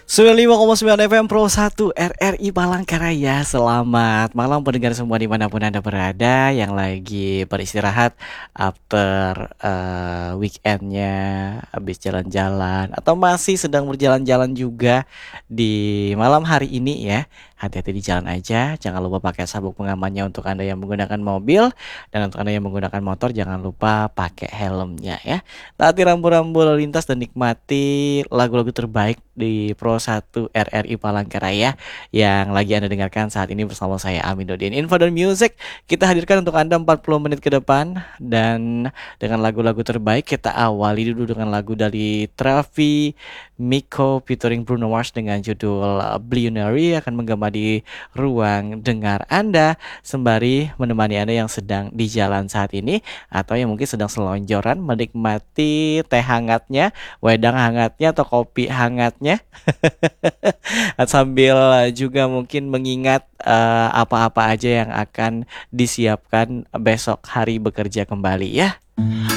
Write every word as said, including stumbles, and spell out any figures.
sembilan puluh lima koma sembilan F M Pro satu R R I Palangkaraya. Selamat malam pendengar semua dimanapun Anda berada, yang lagi beristirahat after uh, weekendnya, habis jalan-jalan, atau masih sedang berjalan-jalan juga di malam hari ini ya. Hati-hati di jalan aja, jangan lupa pakai sabuk pengamannya untuk Anda yang menggunakan mobil, dan untuk Anda yang menggunakan motor jangan lupa pakai helmnya ya. Taati rambu-rambu lalu lintas dan nikmati lagu-lagu terbaik di Pro satu R R I Palangkaraya yang lagi Anda dengarkan saat ini bersama saya Aminuddin. Info dan Music kita hadirkan untuk Anda empat puluh menit ke depan, dan dengan lagu-lagu terbaik kita awali dulu dengan lagu dari Travi Miko featuring Bruno Mars dengan judul Billionaire akan menggema di ruang dengar Anda sembari menemani Anda yang sedang di jalan saat ini, atau yang mungkin sedang selonjoran menikmati teh hangatnya, wedang hangatnya, atau kopi hangatnya sambil juga mungkin mengingat eh, apa-apa aja yang akan disiapkan besok hari bekerja kembali ya.